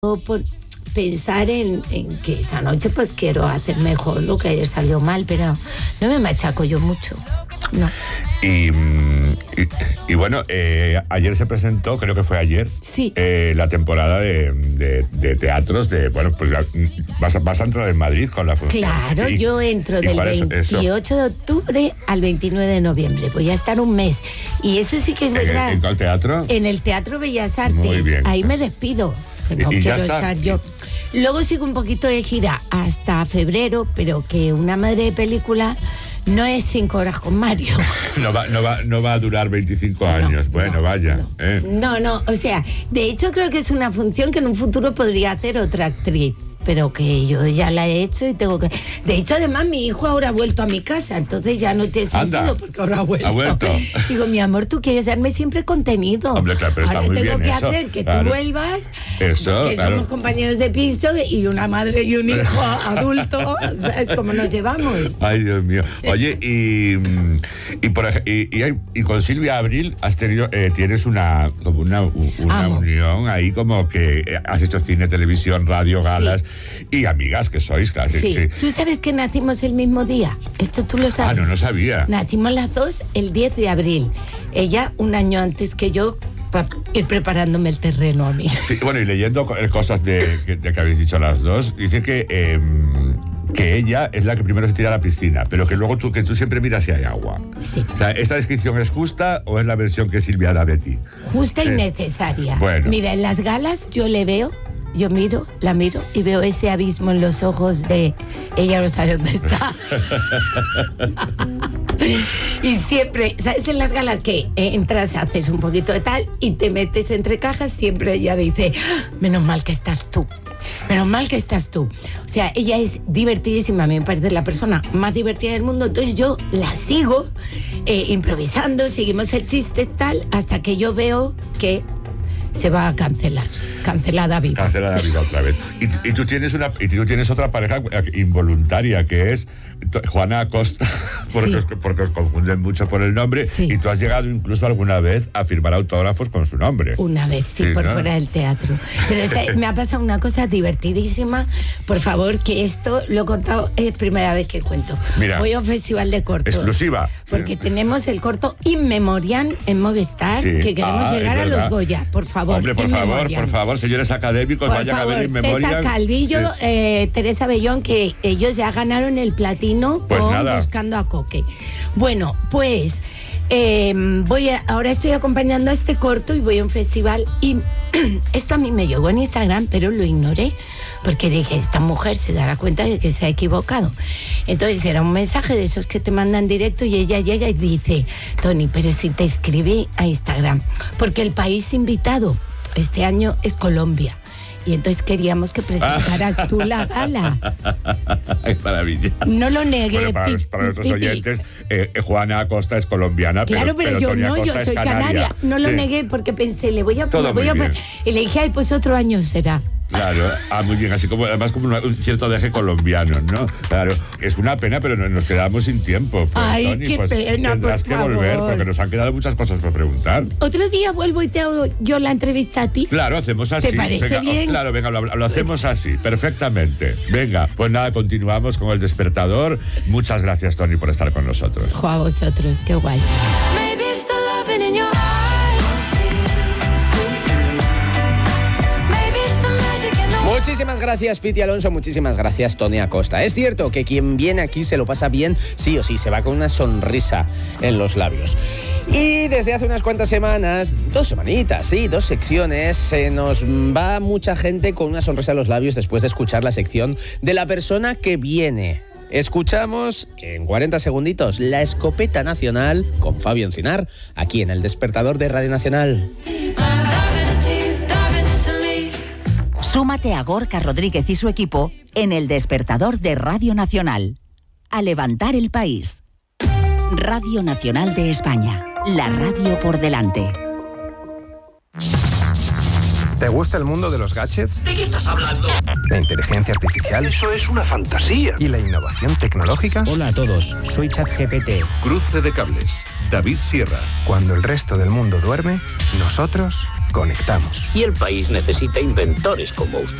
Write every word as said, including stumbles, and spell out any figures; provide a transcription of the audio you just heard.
por pensar en, en que esa noche pues quiero hacer mejor lo que ayer salió mal, pero no me machaco yo mucho, no. Y, y, y bueno, eh, ayer se presentó, creo que fue ayer, sí. eh, la temporada de, de, de teatros de, bueno, pues la, vas, a, vas a entrar en Madrid con la función. Claro, y, yo entro del veintiocho de octubre al veintinueve de noviembre, voy a estar un mes, y eso sí que es verdad. ¿En, en cuál teatro? En el Teatro Bellas Artes. Muy bien. Ahí me despido, que no y, y quiero ya está. estar yo. Luego sigo un poquito de gira hasta febrero, pero que una madre de película no es cinco horas con Mario. No va, no va, no va a durar veinticinco no, años. Bueno, no, vaya. No. ¿eh? no, no, o sea, de hecho creo que es una función que en un futuro podría hacer otra actriz, pero que yo ya la he hecho y tengo que... De hecho, además, mi hijo ahora ha vuelto a mi casa, entonces ya no tiene sentido. Anda. Porque ahora ha vuelto. Ha vuelto. Digo, mi amor, tú quieres darme siempre contenido. Hombre, claro, pero ahora está muy tengo bien que eso, hacer que claro. tú vuelvas, Eso, que claro. somos compañeros de piso y una madre y un hijo adulto, ¿sabes cómo nos llevamos? Ay, Dios mío. Oye, y, y, por, ej- y, y, hay- y con Silvia Abril has tenido, eh, tienes una, como una, una unión ahí, como que eh, has hecho cine, televisión, radio, galas, Sí. y amigas que sois, claro. Sí. sí. ¿Tú sabes que nacimos el mismo día? Esto tú lo sabes. Ah, no, no sabía. Nacimos las dos el diez de abril. Ella un año antes que yo, para ir preparándome el terreno a mí. Sí, bueno, y leyendo co- cosas de, de, de que habéis dicho las dos, dice que... eh, que ella es la que primero se tira a la piscina, pero que luego tú, que tú siempre miras si hay agua. Sí. O sea, ¿esta descripción es justa o es la versión que Silvia da de ti? Justa Sí. y necesaria. Bueno. Mira, en las galas yo le veo, yo miro, la miro y veo ese abismo en los ojos de... Ella no sabe dónde está. Y siempre, ¿sabes? En las galas que eh, entras, haces un poquito de tal y te metes entre cajas, siempre ella dice, "Ah, menos mal que estás tú. Menos mal que estás tú". O sea, ella es divertidísima, a mí me parece la persona más divertida del mundo, entonces yo la sigo eh, improvisando, seguimos el chiste tal, hasta que yo veo que se va a cancelar, cancelada viva. Cancelada la vida otra vez. Y, y tú tienes una y tú tienes otra pareja involuntaria que es t- Juana Acosta, porque, Sí. os, porque os confunden mucho por el nombre, Sí. y tú has llegado incluso alguna vez a firmar autógrafos con su nombre. Una vez, sí, Sí, por ¿no? fuera del teatro. Pero esta- me ha pasado una cosa divertidísima. Por favor, que esto lo he contado, es primera vez que cuento. Mira, voy a un festival de cortos. exclusiva. Porque tenemos el corto In Memoriam en Movistar, Sí. que queremos Ah, llegar es a verdad. los Goya. Por favor, Hombre, por In favor, Memoriam. por favor, señores académicos, Por vayan favor, a ver In Memoriam. César Calvillo, Sí. eh, Teresa Bellón, que ellos ya ganaron el platino Pues con nada. Buscando a Coque. Bueno, pues eh, voy a, ahora estoy acompañando a este corto y voy a un festival y esto a mí me llegó en Instagram, pero lo ignoré porque dije, esta mujer se dará cuenta de que se ha equivocado. Entonces era un mensaje de esos que te mandan directo y ella llega y dice, Toni, pero si te escribí a Instagram, porque el país invitado este año es Colombia. Y entonces queríamos que presentaras tú la gala. Ay, maravilla. No lo negué. Bueno, para, Pi- para nuestros Piti. oyentes, eh, Juana Acosta es colombiana, Claro, pero, pero, yo Toni no, yo Acosta soy es canaria. canaria. No lo Sí. negué porque pensé, le voy a Todo le voy muy a bien. Y le dije, ay, pues otro año será. Claro, ah, muy bien, así como además como una- un cierto deje colombiano, ¿no? Claro, es una pena, pero no- nos quedamos sin tiempo. Pues, Ay, Toni, qué pues, pena, tendrás por que volver, favor. porque nos han quedado muchas cosas por preguntar. Otro día vuelvo y te hago yo la entrevista a ti. Claro, hacemos así. ¿Te parece venga, bien? Claro, venga, lo, lo hacemos así, perfectamente. Venga, pues nada, continuamos con El Despertador. Muchas gracias, Toni, por estar con nosotros. Jo, a vosotros, qué guay. Maybe it's the loving in your eyes. Maybe it's the magic in the Muchísimas gracias, Piti Alonso, muchísimas gracias, Toni Acosta. Es cierto que quien viene aquí se lo pasa bien, sí o sí, se va con una sonrisa en los labios. Y desde hace unas cuantas semanas, dos semanitas, sí, dos secciones, se nos va mucha gente con una sonrisa en los labios después de escuchar la sección de la persona que viene. Escuchamos en cuarenta segunditos la escopeta nacional con Fabio Encinar, aquí en El Despertador de Radio Nacional. diving into you, diving into me. Súmate a Gorka Rodríguez y su equipo en El Despertador de Radio Nacional. A levantar el país. Radio Nacional de España. La radio por delante. ¿Te gusta el mundo de los gadgets? ¿De qué estás hablando? ¿La inteligencia artificial? Eso es una fantasía. ¿Y la innovación tecnológica? Hola a todos, soy ChatGPT. Cruce de cables. David Sierra. Cuando el resto del mundo duerme, nosotros conectamos. Y el país necesita inventores como usted.